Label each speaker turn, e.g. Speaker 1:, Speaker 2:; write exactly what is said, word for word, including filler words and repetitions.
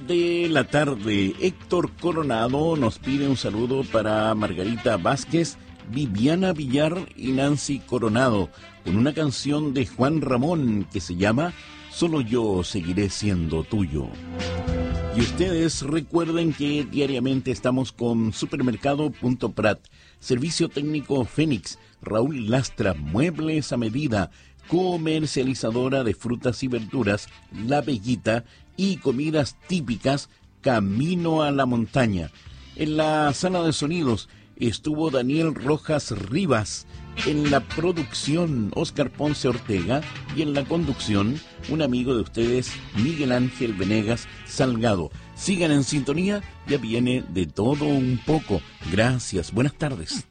Speaker 1: de la tarde. Héctor Coronado nos pide un saludo para Margarita Vázquez, Viviana Villar y Nancy Coronado, con una canción de Juan Ramón que se llama Solo yo seguiré siendo tuyo. Y ustedes recuerden que diariamente estamos con Supermercado Punto Prat, Servicio Técnico Fénix, Raúl Lastra, Muebles a Medida, comercializadora de frutas y verduras, La Bellita, y comidas típicas, Camino a la Montaña. En la sala de sonidos estuvo Daniel Rojas Rivas, en la producción Óscar Ponce Ortega y en la conducción un amigo de ustedes, Miguel Ángel Venegas Salgado. Sigan en sintonía, ya viene de todo un poco. Gracias, buenas tardes.